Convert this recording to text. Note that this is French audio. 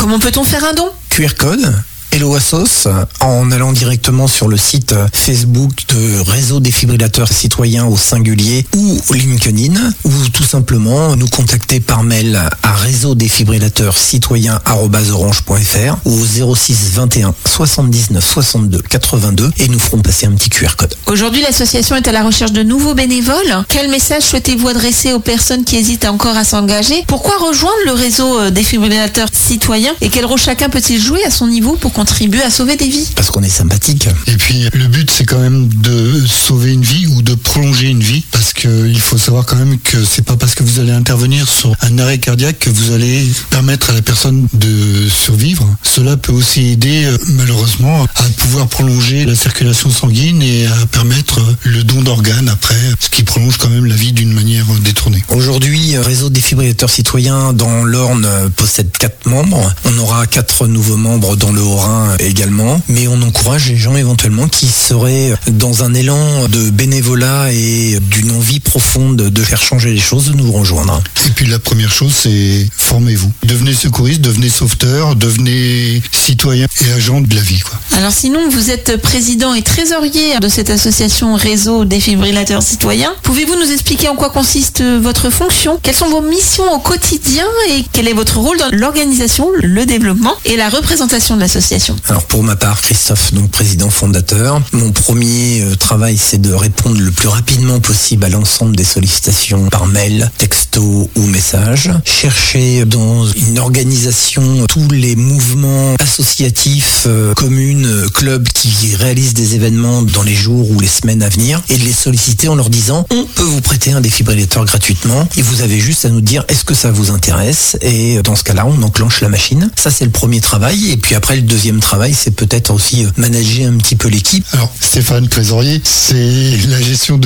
Comment peut-on faire un don ? QR code. Hello Assos, en allant directement sur le site Facebook de Réseau Défibrillateur Citoyen au singulier ou LinkedIn, ou tout simplement nous contacter par mail à réseaudefibrillateurcitoyen@orange.fr ou au 06 21 79 62 82 et nous ferons passer un petit QR code. Aujourd'hui, l'association est à la recherche de nouveaux bénévoles. Quel message souhaitez-vous adresser aux personnes qui hésitent encore à s'engager ? Pourquoi rejoindre le réseau Défibrillateur Citoyen et quel rôle chacun peut-il jouer à son niveau pour contribuer à sauver des vies ? Parce qu'on est sympathique. Et puis le but c'est quand même de sauver une vie ou de prolonger une vie, parce qu'il faut savoir quand même que c'est pas parce que vous allez intervenir sur un arrêt cardiaque que vous allez permettre à la personne de survivre. Cela peut aussi aider malheureusement à pouvoir prolonger la circulation sanguine et à permettre le don d'organes après, ce qui prolonge quand même la vie d'une manière détournée. Aujourd'hui, Réseau Défibrillateur Citoyen dans l'Orne possède 4 membres. On aura 4 nouveaux membres dans le Haut-Rhin également, mais on encourage les gens éventuellement qui seraient dans un élan de bénévolat et d'une envie profonde de faire changer les choses, de nous rejoindre. Et puis la première chose, c'est formez-vous. Devenez secouriste, devenez sauveteur, devenez citoyen et agent de la vie, quoi. Alors sinon, vous êtes président et trésorier de cette association Réseau Défibrillateur Citoyen. Pouvez-vous nous expliquer en quoi consiste votre fonction ? Quelles sont vos missions au quotidien et quel est votre rôle dans l'organisation, le développement et la représentation de l'association ? Alors pour ma part, Christophe, donc président fondateur, mon premier travail c'est de répondre le plus rapidement possible à l'ensemble des sollicitations par mail, texto ou message. Chercher dans une organisation tous les mouvements associatifs, communes, clubs qui réalisent des événements dans les jours ou les semaines à venir et de les solliciter en leur disant on peut vous prêter un défibrillateur gratuitement et vous avez juste à nous dire est-ce que ça vous intéresse, et dans ce cas-là on enclenche la machine. Ça c'est le premier travail, et puis après le deuxième travail c'est peut-être aussi manager un petit peu l'équipe. Alors Stéphane, trésorier, c'est la gestion